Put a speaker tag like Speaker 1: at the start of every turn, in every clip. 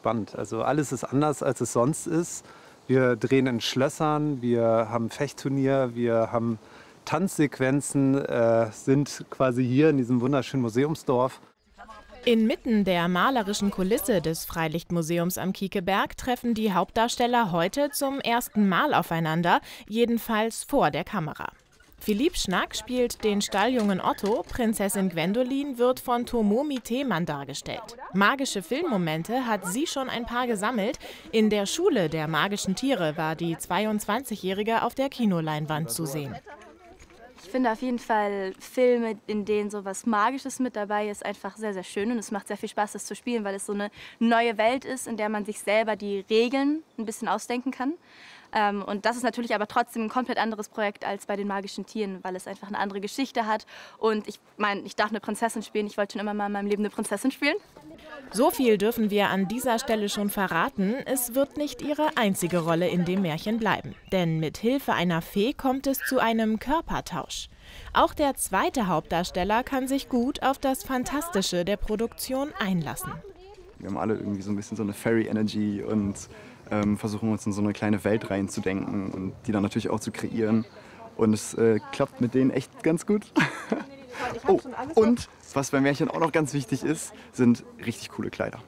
Speaker 1: spannend. Also alles ist anders, als es sonst ist. Wir drehen in Schlössern, wir haben Fechtturnier, wir haben Tanzsequenzen, sind quasi hier in diesem wunderschönen Museumsdorf.
Speaker 2: Inmitten der malerischen Kulisse des Freilichtmuseums am Kiekeberg treffen die Hauptdarsteller heute zum ersten Mal aufeinander, jedenfalls vor der Kamera. Philipp Schnack spielt den Stalljungen Otto, Prinzessin Gwendolin wird von Tomomi Themann dargestellt. Magische Filmmomente hat sie schon ein paar gesammelt. In der Schule der magischen Tiere war die 22-Jährige auf der Kinoleinwand zu sehen.
Speaker 3: Ich finde auf jeden Fall Filme, in denen so was Magisches mit dabei ist, einfach sehr, sehr schön. Und es macht sehr viel Spaß, das zu spielen, weil es so eine neue Welt ist, in der man sich selber die Regeln ein bisschen ausdenken kann. Und das ist natürlich aber trotzdem ein komplett anderes Projekt als bei den magischen Tieren, weil es einfach eine andere Geschichte hat. Und ich meine, ich darf eine Prinzessin spielen. Ich wollte schon immer mal in meinem Leben eine Prinzessin spielen.
Speaker 2: So viel dürfen wir an dieser Stelle schon verraten. Es wird nicht ihre einzige Rolle in dem Märchen bleiben. Denn mit Hilfe einer Fee kommt es zu einem Körpertausch. Auch der zweite Hauptdarsteller kann sich gut auf das Fantastische der Produktion einlassen.
Speaker 4: Wir haben alle irgendwie so ein bisschen so eine Fairy-Energy und versuchen uns in so eine kleine Welt reinzudenken und die dann natürlich auch zu kreieren. Und es klappt mit denen echt ganz gut. Oh, und was bei Märchen auch noch ganz wichtig ist, sind richtig coole Kleider.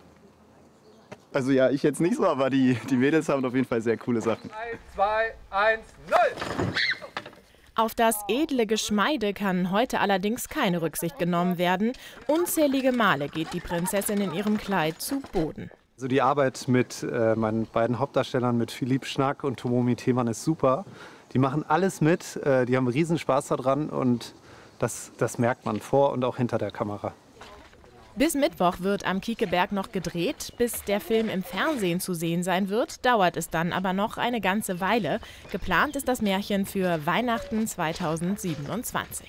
Speaker 4: Also ja, ich jetzt nicht so, aber die Mädels haben auf jeden Fall sehr coole Sachen.
Speaker 5: 3, 2, 1, 0!
Speaker 2: Auf das edle Geschmeide kann heute allerdings keine Rücksicht genommen werden. Unzählige Male geht die Prinzessin in ihrem Kleid zu Boden.
Speaker 1: Also die Arbeit mit meinen beiden Hauptdarstellern, mit Philipp Schnack und Tomomi Themann, ist super. Die machen alles mit, die haben riesen Spaß daran und das merkt man vor und auch hinter der Kamera.
Speaker 2: Bis Mittwoch wird am Kiekeberg noch gedreht. Bis der Film im Fernsehen zu sehen sein wird, dauert es dann aber noch eine ganze Weile. Geplant ist das Märchen für Weihnachten 2027.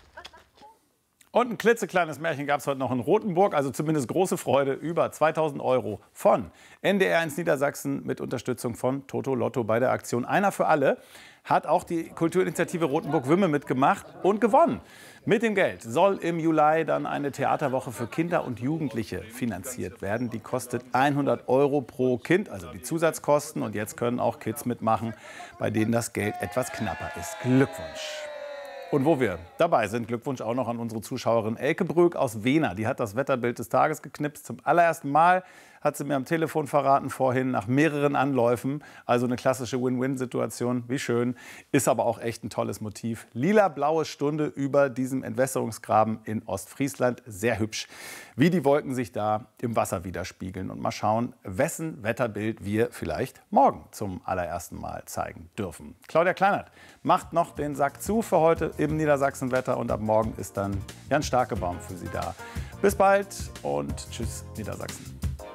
Speaker 6: Und ein klitzekleines Märchen gab es heute noch in Rothenburg, also zumindest große Freude, über 2.000 € von NDR1 Niedersachsen mit Unterstützung von Toto Lotto bei der Aktion Einer für alle. Hat auch die Kulturinitiative Rothenburg-Wümme mitgemacht und gewonnen. Mit dem Geld soll im Juli dann eine Theaterwoche für Kinder und Jugendliche finanziert werden. Die kostet 100 € pro Kind, also die Zusatzkosten. Und jetzt können auch Kids mitmachen, bei denen das Geld etwas knapper ist. Glückwunsch! Und wo wir dabei sind, Glückwunsch auch noch an unsere Zuschauerin Elke Bröck aus Wehner. Die hat das Wetterbild des Tages geknipst. Zum allerersten Mal hat sie mir am Telefon verraten vorhin, nach mehreren Anläufen. Also eine klassische Win-Win-Situation. Wie schön. Ist aber auch echt ein tolles Motiv. Lila-blaue Stunde über diesem Entwässerungsgraben in Ostfriesland. Sehr hübsch, wie die Wolken sich da im Wasser widerspiegeln. Und mal schauen, wessen Wetterbild wir vielleicht morgen zum allerersten Mal zeigen dürfen. Claudia Kleinert macht noch den Sack zu für heute im Niedersachsenwetter. Und ab morgen ist dann Jan Starkebaum für Sie da. Bis bald und tschüss Niedersachsen.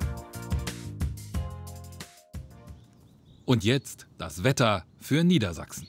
Speaker 7: Und jetzt das Wetter für Niedersachsen.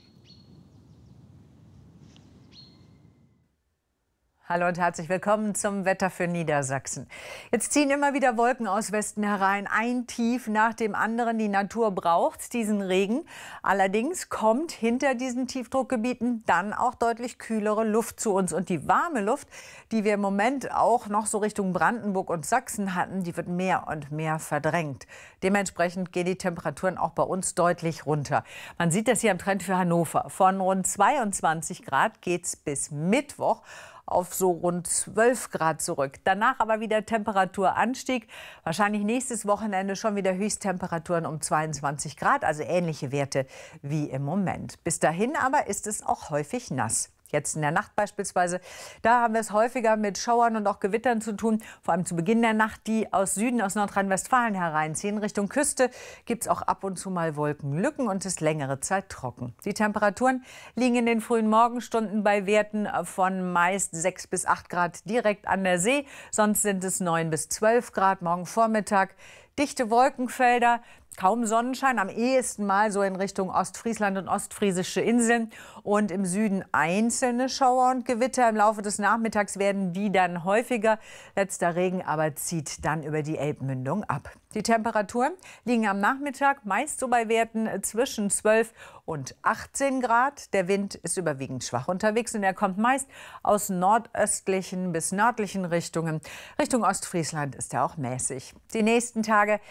Speaker 8: Hallo und herzlich willkommen zum Wetter für Niedersachsen. Jetzt ziehen immer wieder Wolken aus Westen herein, ein Tief nach dem anderen. Die Natur braucht diesen Regen. Allerdings kommt hinter diesen Tiefdruckgebieten dann auch deutlich kühlere Luft zu uns. Und die warme Luft, die wir im Moment auch noch so Richtung Brandenburg und Sachsen hatten, die wird mehr und mehr verdrängt. Dementsprechend gehen die Temperaturen auch bei uns deutlich runter. Man sieht das hier am Trend für Hannover. Von rund 22 Grad geht es bis Mittwoch auf so rund 12 Grad zurück. Danach aber wieder Temperaturanstieg. Wahrscheinlich nächstes Wochenende schon wieder Höchsttemperaturen um 22 Grad, also ähnliche Werte wie im Moment. Bis dahin aber ist es auch häufig nass. Jetzt in der Nacht beispielsweise, da haben wir es häufiger mit Schauern und auch Gewittern zu tun. Vor allem zu Beginn der Nacht, die aus Süden, aus Nordrhein-Westfalen hereinziehen. Richtung Küste gibt es auch ab und zu mal Wolkenlücken und ist längere Zeit trocken. Die Temperaturen liegen in den frühen Morgenstunden bei Werten von meist 6 bis 8 Grad direkt an der See. Sonst sind es 9 bis 12 Grad morgen Vormittag. Dichte Wolkenfelder. Kaum Sonnenschein, am ehesten mal so in Richtung Ostfriesland und ostfriesische Inseln. Und im Süden einzelne Schauer und Gewitter. Im Laufe des Nachmittags werden die dann häufiger. Letzter Regen aber zieht dann über die Elbmündung ab. Die Temperaturen liegen am Nachmittag meist so bei Werten zwischen 12 und 18 Grad. Der Wind ist überwiegend schwach unterwegs und er kommt meist aus nordöstlichen bis nördlichen Richtungen. Richtung Ostfriesland ist er auch mäßig. Die nächsten Tage